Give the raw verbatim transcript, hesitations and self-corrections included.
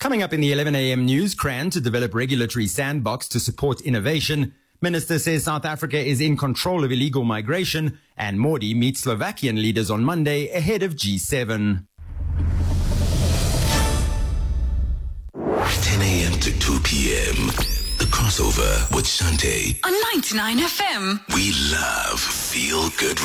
Coming up in the eleven a.m. news, C R A N to develop regulatory sandbox to support innovation. Minister says South Africa is in control of illegal migration, and Modi meets Slovakian leaders on Monday ahead of G seven. ten a.m. to two p.m. The Crossover with Shante. On ninety-nine F M. We love feel good